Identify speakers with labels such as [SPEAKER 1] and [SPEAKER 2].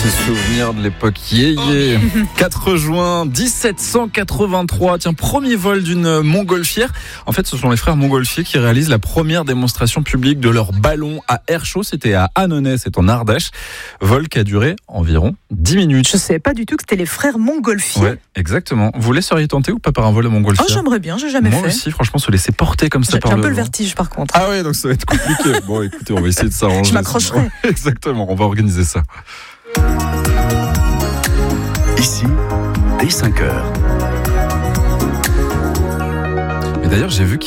[SPEAKER 1] Petit souvenir de l'époque yéyé. 4 juin 1783. Tiens, premier vol d'une montgolfière. En fait, ce sont les frères Montgolfier qui réalisent la première démonstration publique de leur ballon à air chaud. C'était à Annonay, c'est en Ardèche. Vol qui a duré environ 10 minutes.
[SPEAKER 2] Je ne savais pas du tout que c'était les frères Montgolfier.
[SPEAKER 1] Ouais, exactement. Vous laisseriez tenter ou pas par un vol à montgolfière?
[SPEAKER 2] Oh, j'aimerais bien, j'ai jamais fait.
[SPEAKER 1] Moi aussi, franchement, se laisser porter comme ça
[SPEAKER 2] J'ai
[SPEAKER 1] par
[SPEAKER 2] un
[SPEAKER 1] le
[SPEAKER 2] peu le
[SPEAKER 1] vent.
[SPEAKER 2] vertige par contre.
[SPEAKER 1] Ah ouais, donc ça va être compliqué. Bon, écoutez, on va essayer de s'arranger.
[SPEAKER 2] Je m'accrocherai.
[SPEAKER 1] Exactement, on va organiser ça.
[SPEAKER 3] Ici, dès 5h.
[SPEAKER 1] Et d'ailleurs, j'ai vu